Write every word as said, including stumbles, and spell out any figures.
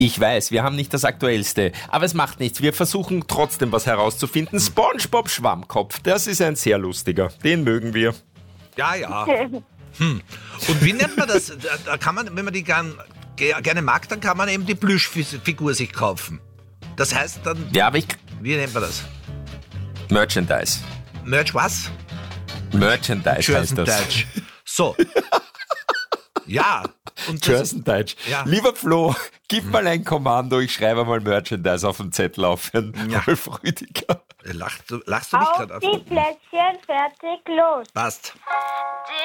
Ich weiß, wir haben nicht das Aktuellste, aber es macht nichts. Wir versuchen trotzdem was herauszufinden. SpongeBob Schwammkopf, das ist ein sehr lustiger. Den mögen wir. Ja, ja. Hm. Und wie nennt man das? Da, da kann man, wenn man die gern, gerne mag, dann kann man eben die Plüschfigur sich kaufen. Das heißt dann, Ja, aber ich... wie nennt man das? Merchandise. Merch was? Merchandise heißt das. Merchandise. So. Ja. Und das ist, Merchandise. Ja. Lieber Flo, gib mal ein Kommando, ich schreibe mal Merchandise auf den Zettel auf für einen Ja. Rolf Rüdiger. lachst, du- lachst du mich Auf gerade auf? die Plätzchen, fertig, los. Passt.